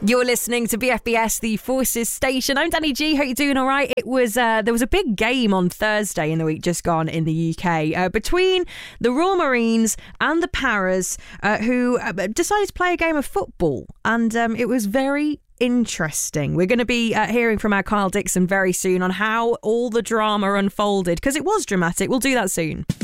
You're listening to BFBS, the Forces Station. I'm Danny G. Hope you're doing all right. There was a big game on Thursday in the week just gone in the UK between the Royal Marines and the Paras, who decided to play a game of football, and it was very interesting. We're going to be hearing from our Kyle Dixon very soon on how all the drama unfolded, because it was dramatic. We'll do that soon.